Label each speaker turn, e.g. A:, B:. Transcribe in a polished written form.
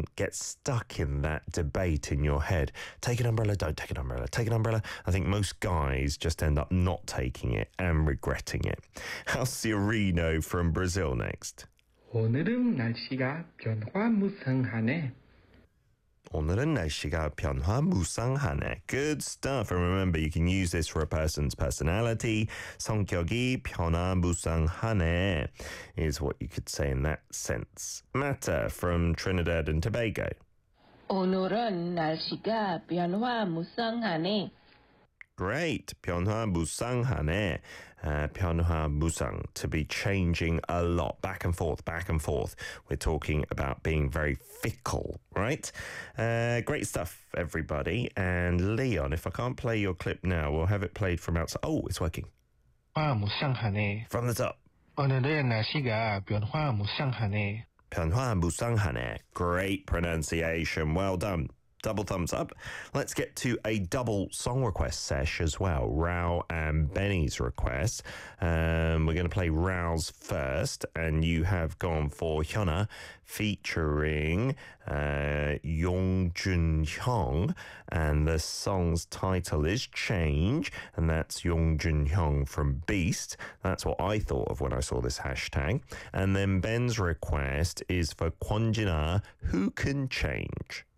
A: don't get stuck in that debate in your head. Take an umbrella, don't take an umbrella, take an umbrella. I think most guys just end up not taking it and regretting it. Alciarino from Brazil next.
B: 오늘은 날씨가 변화무쌍하네.
A: 오늘은 날씨가 변화무쌍하네. Good stuff. And remember, you can use this for a person's personality. 성격이 변화무쌍하네 is what you could say in that sense. Mata from Trinidad and Tobago.
C: 오늘은 날씨가 변화무쌍하네.
A: Great. 변화무쌍하네. 변화무쌍, to be changing a lot, back and forth, back and forth. We're talking about being very fickle, right? Great stuff, everybody. And Leon, if I can't play your clip now, we'll have it played from outside. Oh, it's working.
D: 변화무쌍하네.
A: From the top.
D: 오늘은 날씨가 변화무쌍하네.
A: 변화무쌍하네. Great pronunciation. Well done. Double thumbs up. Let's get to a double song request sesh as well. Rao and Benny's request. We're going to play Rao's first, and you have gone for Hyuna featuring Yong Jun Hyung, and the song's title is Change, and that's Yong Jun Hyung from Beast. That's what I thought of when I saw this hashtag. And then Ben's request is for Kwon Jin-ah, Who Can Change?